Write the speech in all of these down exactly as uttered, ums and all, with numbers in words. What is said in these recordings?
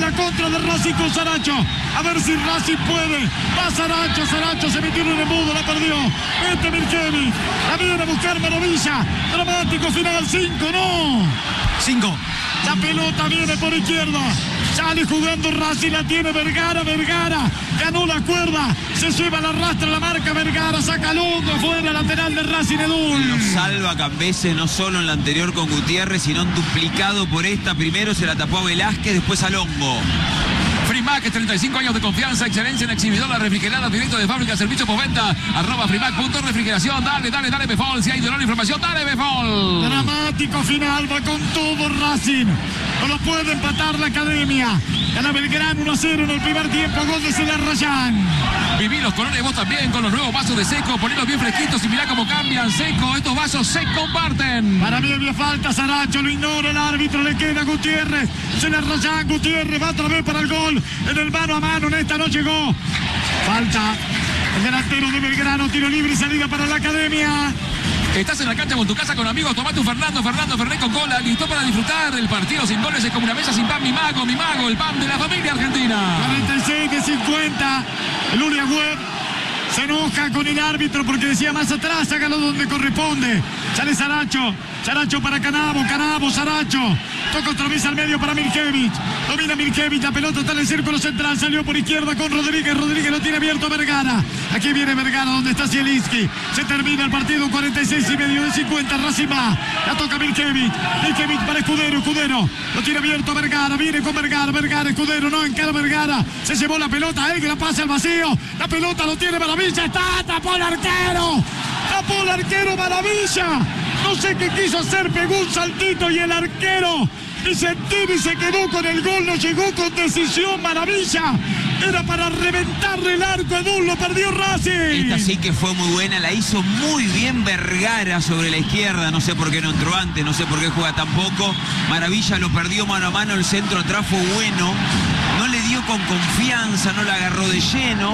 la contra de Racing con Saracho. A ver si Racing puede. Va Saracho, Saracho se metió en el embudo, la perdió. Este Mirkevic. La viene a buscar Maravilla. Dramático final, cinco, no. cinco. La pelota viene por izquierda. Sale jugando Racing, la tiene Vergara, Vergara. Ganó la cuerda. Se lleva la rastra, la marca Vergara. Saca Longo afuera, lateral de Racing Edul. Lo salva Cambeses, no solo en la anterior con Gutiérrez, sino duplicado por esta. Primero se la tapó a Velázquez, después a Longo. Frimac, treinta y cinco años de confianza, excelencia en exhibidora refrigerada, directo de fábrica, servicio postventa, arroba Frimac punto refrigeración, dale, dale, dale, Befol, si hay dolor, información, dale, Befol. Dramático final, va con todo Racing, no lo puede empatar la Academia, gana Belgrano uno a cero en el primer tiempo, gol de Celar Rayán. Viví los colores vos también con los nuevos vasos de Seco, ponelos bien fresquitos y mirá cómo cambian. Seco, estos vasos se comparten. Para mí había falta, Saracho lo ignora el árbitro, le queda Gutiérrez, Celar Rayán, Gutiérrez va otra vez para el gol. En el mano a mano, en esta no llegó. Falta el delantero de Belgrano, tiro libre y salida para la Academia. Estás en la cancha con tu casa con amigos, tomate un Fernando, Fernando Fernet con cola, listo para disfrutar. El partido sin goles es como una mesa sin pan, mi mago, mi mago, el pan de la familia argentina. cuarenta y seis de cincuenta, el Uria Web se enoja con el árbitro porque decía más atrás, hágalo donde corresponde. Sale Saracho, Saracho para Canabo, Canabo, Saracho. Toca otra vez al medio para Mirkevic. Domina Mirkevic, la pelota está en el círculo central. Salió por izquierda con Rodríguez. Rodríguez lo tiene abierto Vergara. Aquí viene Vergara, donde está Zielinski. Se termina el partido, cuarenta y seis y medio de cincuenta. Racing va. La toca Mirkevic. Mirkevic para Escudero. Escudero lo tiene abierto Vergara. Viene con Vergara. Vergara, Escudero. No encara Vergara. Se llevó la pelota. Él que la pasa al vacío. La pelota lo tiene Maravilla. Está. Tapó el arquero. Tapó el arquero Maravilla. No sé qué quiso hacer. Pegó un saltito y el arquero Vicentini se quedó con el gol, no llegó con decisión. Maravilla, era para reventarle el arco, Edul, lo perdió Racing. Esta sí que fue muy buena, la hizo muy bien Vergara sobre la izquierda, no sé por qué no entró antes, no sé por qué juega tan poco. Maravilla lo perdió mano a mano, el centro atrás fue bueno, no le dio con confianza, no la agarró de lleno,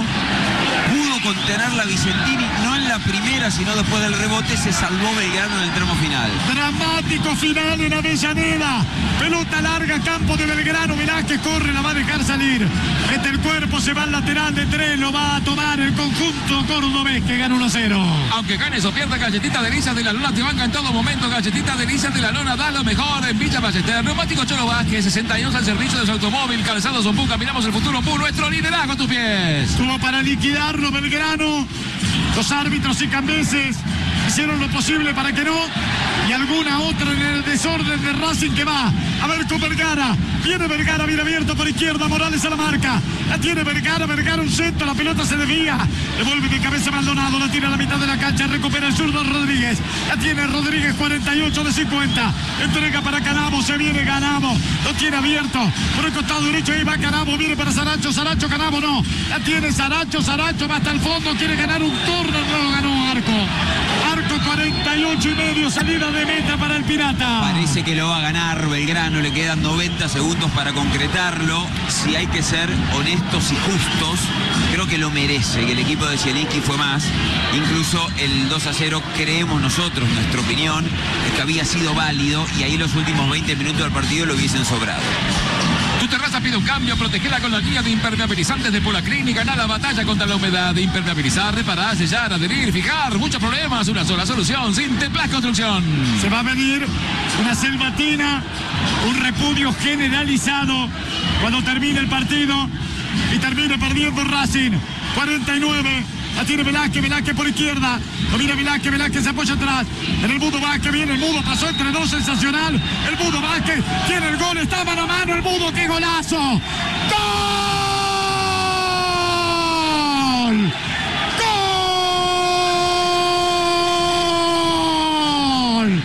pudo contenerla Vicentini, no en la primera, sino después del rebote, se salvó Belgrano en el tramo final. Dramático final en Avellaneda. Pelota larga, campo de Belgrano. Velázquez corre, la va a dejar salir. Mete el cuerpo, se va al lateral de tres. Lo va a tomar el conjunto cordobés que gana uno a cero. Aunque ganes o pierdas, Galletita Delicias de la Lona te banca en todo momento. Galletita Delicias de la Lona da lo mejor en Villa Ballester. Neumático Cholo Vázquez, sesenta años al servicio de su automóvil. Calzados Ompú, caminamos el futuro Ompú, nuestro liderazgo a tus pies. Estuvo para liquidarlo Belgrano. Los árbitros y Cambeses hicieron lo posible para que no. Y alguna otra en el desorden de Racing que va a ver con Vergara. Viene Vergara, viene abierto por izquierda. Morales a la marca. La tiene Vergara, Vergara un centro. La pelota se desvía. Devuelve de cabeza Maldonado. La tira a la mitad de la cancha. Recupera el zurdo Rodríguez. La tiene Rodríguez, cuarenta y ocho de cincuenta. Entrega para Canabo. Se viene Canabo. Lo tiene abierto. Por el costado derecho. Ahí va Canabo. Viene para Saracho. Saracho, Canabo no. La tiene Saracho. Saracho va hasta el fondo. Quiere ganar un córner. No ganó Arco. Arco cuarenta y ocho y medio. Salida de meta para el Pirata. Parece que lo va a ganar Belgrano, le quedan noventa segundos para concretarlo. Si hay que ser honestos y justos, creo que lo merece, que el equipo de Zielinski fue más. Incluso el dos a cero, creemos nosotros, nuestra opinión, es que había sido válido y ahí los últimos veinte minutos del partido lo hubiesen sobrado. Tu terraza pide un cambio, protegela con la guía de impermeabilizantes de Polaclin y gana la batalla contra la humedad. Impermeabilizar, reparar, sellar, adherir, fijar, muchos problemas, una sola solución, Sinteplas Construcción. Se va a venir una selvatina, un repudio generalizado cuando termine el partido y termine perdiendo Racing. cuarenta y nueve. La tiene Velázquez, Velázquez por izquierda. Lo mira Velázquez, Velázquez se apoya atrás. En el Mudo Vázquez viene el Mudo, pasó entre dos, sensacional. El Mudo Vázquez tiene el gol, está mano a mano el Mudo, ¡qué golazo! ¡Gol! ¡Gol!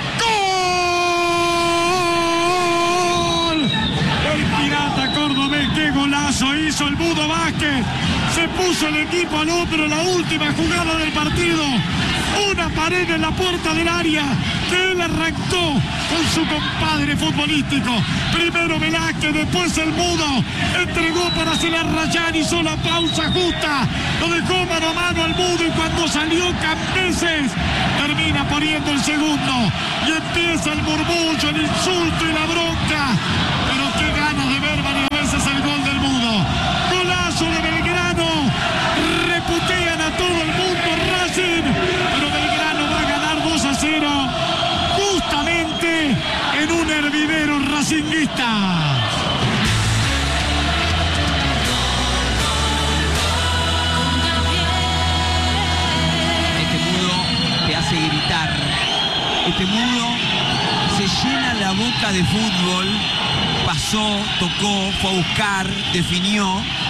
¡Gol! El Pirata cordobés, ¡qué golazo hizo el Mudo Vázquez! Se puso el equipo al hombro en la última jugada del partido. Una pared en la puerta del área que él arrancó con su compadre futbolístico. Primero Velázquez, después el Mudo. Entregó para Celar Rayán, hizo la pausa justa. Lo dejó mano a mano al Mudo y cuando salió Cambeses termina poniendo el segundo. Y empieza el murmullo, el insulto y la bronca. Pero qué ganas de ver varias veces está. Este mudo te hace gritar. Este mudo se llena la boca de fútbol. Pasó, tocó, fue a buscar, definió.